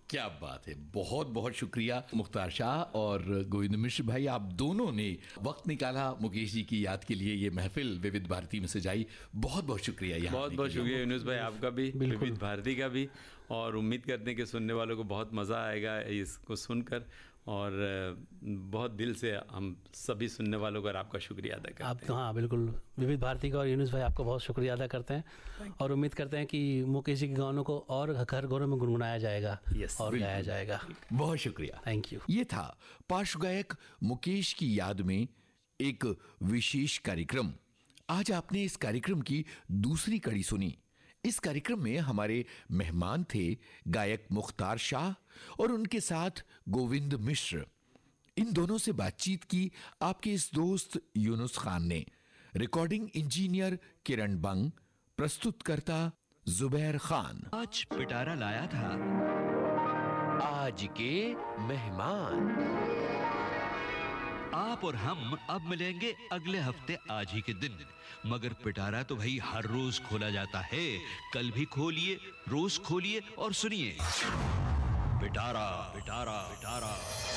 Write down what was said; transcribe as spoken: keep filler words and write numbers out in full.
क्या बात है, बहुत बहुत शुक्रिया मुख्तार शाह और गोविंद मिश्र भाई, आप दोनों ने वक्त निकाला मुकेश जी की याद के लिए। ये महफिल विविध भारती में सजाई, बहुत बहुत शुक्रिया। यहाँ बहुत बहुत शुक्रिया यूनुस भाई, आपका भी, विविध भारती का भी, और उम्मीद करते हैं कि सुनने वालों को बहुत मज़ा आएगा इसको सुनकर, और बहुत दिल से हम सभी सुनने वालों का आपका शुक्रिया अदा करते आप हैं। तो हाँ बिल्कुल, विविध भारती का और यूनुस भाई आपका बहुत शुक्रिया अदा करते हैं, और उम्मीद करते हैं कि मुकेश जी के गानों को और घर घरों में गुनगुनाया जाएगा yes, और गाया जाएगा। बहुत शुक्रिया, थैंक यू। ये था पार्श्व गायक मुकेश की याद में एक विशेष कार्यक्रम। आज आपने इस कार्यक्रम की दूसरी कड़ी सुनी। इस कार्यक्रम में हमारे मेहमान थे गायक मुख्तार शाह और उनके साथ गोविंद मिश्र। इन दोनों से बातचीत की आपके इस दोस्त यूनुस खान ने। रिकॉर्डिंग इंजीनियर किरण बंग, प्रस्तुतकर्ता जुबैर खान। आज पिटारा लाया था आज के मेहमान। आप और हम अब मिलेंगे अगले हफ्ते आज ही के दिन, मगर पिटारा तो भाई हर रोज खोला जाता है। कल भी खोलिए, रोज खोलिए और सुनिए पिटारा पिटारा पिटारा।